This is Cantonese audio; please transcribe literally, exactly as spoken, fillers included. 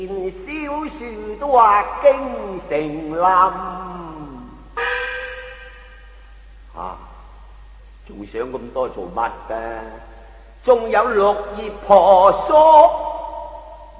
小樹都話京城冧啊，仲想咁多做乜㗎？仲有綠葉婆娑。